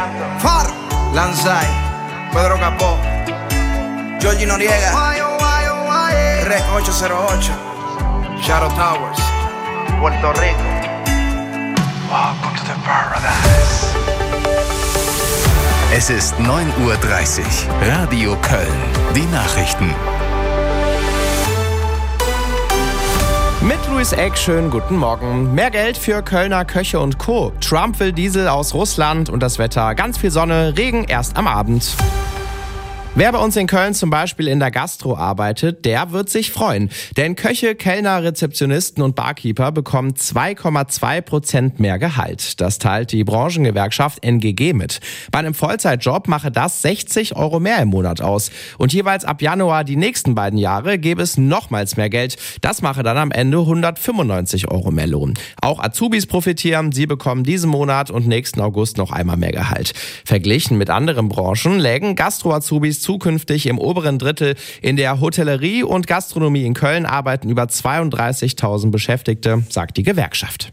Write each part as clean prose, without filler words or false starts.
Faro, Lanzai, Pedro Capó, Georgie Noriega, Rec 808, Shadow Towers, Puerto Rico. Welcome to the paradise. Es ist 9:30 Uhr. Radio Köln. Die Nachrichten. Mit Luis Eck, schönen guten Morgen. Mehr Geld für Kölner Köche und Co. Trump will Diesel aus Russland und das Wetter ganz viel Sonne, Regen erst am Abend. Wer bei uns in Köln zum Beispiel in der Gastro arbeitet, der wird sich freuen. Denn Köche, Kellner, Rezeptionisten und Barkeeper bekommen 2,2% mehr Gehalt. Das teilt die Branchengewerkschaft NGG mit. Bei einem Vollzeitjob mache das 60 € mehr im Monat aus. Und jeweils ab Januar die nächsten beiden Jahre gäbe es nochmals mehr Geld. Das mache dann am Ende 195 € mehr Lohn. Auch Azubis profitieren. Sie bekommen diesen Monat und nächsten August noch einmal mehr Gehalt. Verglichen mit anderen Branchen lägen Gastro-Azubis zukünftig im oberen Drittel. In der Hotellerie und Gastronomie in Köln arbeiten über 32.000 Beschäftigte, sagt die Gewerkschaft.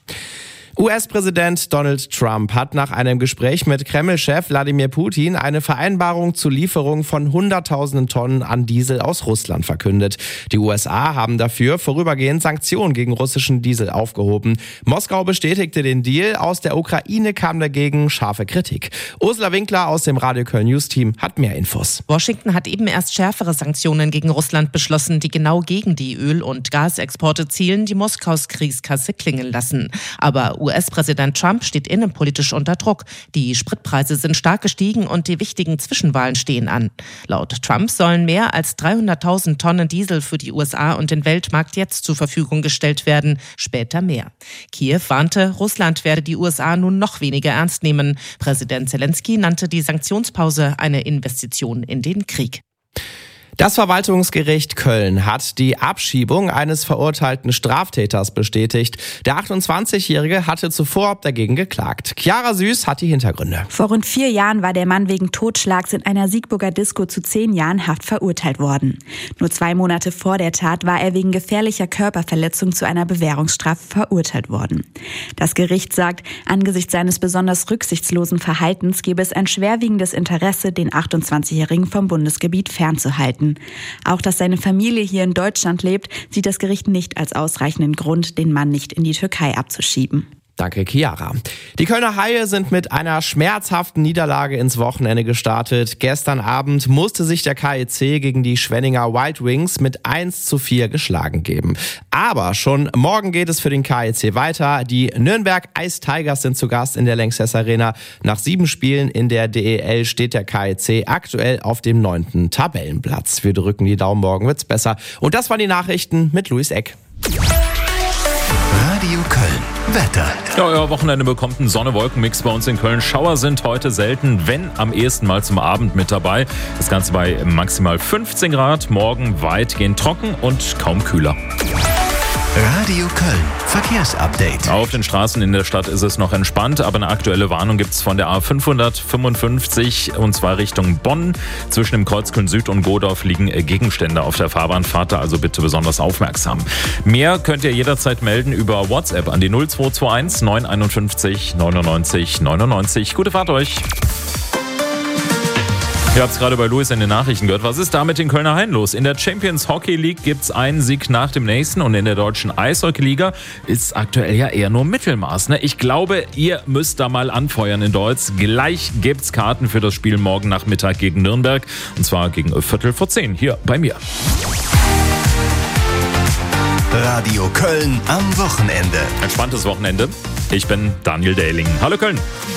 US-Präsident Donald Trump hat nach einem Gespräch mit Kreml-Chef Wladimir Putin eine Vereinbarung zur Lieferung von Hunderttausenden Tonnen an Diesel aus Russland verkündet. Die USA haben dafür vorübergehend Sanktionen gegen russischen Diesel aufgehoben. Moskau bestätigte den Deal, aus der Ukraine kam dagegen scharfe Kritik. Ursula Winkler aus dem Radio Köln News Team hat mehr Infos. Washington hat eben erst schärfere Sanktionen gegen Russland beschlossen, die genau gegen die Öl- und Gasexporte zielen, die Moskaus Kriegskasse klingeln lassen. Aber US-Präsident Trump steht innenpolitisch unter Druck. Die Spritpreise sind stark gestiegen und die wichtigen Zwischenwahlen stehen an. Laut Trump sollen mehr als 300.000 Tonnen Diesel für die USA und den Weltmarkt jetzt zur Verfügung gestellt werden, später mehr. Kiew warnte, Russland werde die USA nun noch weniger ernst nehmen. Präsident Zelensky nannte die Sanktionspause eine Investition in den Krieg. Das Verwaltungsgericht Köln hat die Abschiebung eines verurteilten Straftäters bestätigt. Der 28-Jährige hatte zuvor dagegen geklagt. Chiara Süß hat die Hintergründe. Vor rund 4 Jahren war der Mann wegen Totschlags in einer Siegburger Disco zu 10 Jahren Haft verurteilt worden. Nur 2 Monate vor der Tat war er wegen gefährlicher Körperverletzung zu einer Bewährungsstrafe verurteilt worden. Das Gericht sagt, angesichts seines besonders rücksichtslosen Verhaltens gebe es ein schwerwiegendes Interesse, den 28-Jährigen vom Bundesgebiet fernzuhalten. Auch dass seine Familie hier in Deutschland lebt, sieht das Gericht nicht als ausreichenden Grund, den Mann nicht in die Türkei abzuschieben. Danke, Chiara. Die Kölner Haie sind mit einer schmerzhaften Niederlage ins Wochenende gestartet. Gestern Abend musste sich der KEC gegen die Schwenninger Wild Wings mit 1:4 geschlagen geben. Aber schon morgen geht es für den KEC weiter. Die Nürnberg Ice Tigers sind zu Gast in der Lanxess Arena. Nach 7 Spielen in der DEL steht der KEC aktuell auf dem 9. Tabellenplatz. Wir drücken die Daumen, morgen wird's besser. Und das waren die Nachrichten mit Luis Eck. Radio Köln. Wetter. Ja, euer Wochenende bekommt einen Sonne-Wolken-Mix bei uns in Köln. Schauer sind heute selten, wenn am ehesten mal zum Abend mit dabei. Das Ganze bei maximal 15 Grad. Morgen weitgehend trocken und kaum kühler. Radio Köln. Verkehrsupdate. Auf den Straßen in der Stadt ist es noch entspannt, aber eine aktuelle Warnung gibt es von der A555 und zwar Richtung Bonn. Zwischen dem Kreuz Köln Süd und Godorf liegen Gegenstände auf der Fahrbahn. Fahrt da also bitte besonders aufmerksam. Mehr könnt ihr jederzeit melden über WhatsApp an die 0221 951 99 99. Gute Fahrt euch! Ihr habt es gerade bei Luis in den Nachrichten gehört. Was ist da mit den Kölner Haien los? In der Champions Hockey League gibt es einen Sieg nach dem nächsten und in der deutschen Eishockey-Liga ist aktuell ja eher nur Mittelmaß. Ne? Ich glaube, ihr müsst da mal anfeuern in Deutsch. Gleich gibt's Karten für das Spiel morgen Nachmittag gegen Nürnberg und zwar gegen 9:45 hier bei mir. Radio Köln am Wochenende. Entspanntes Wochenende. Ich bin Daniel Dehling. Hallo Köln.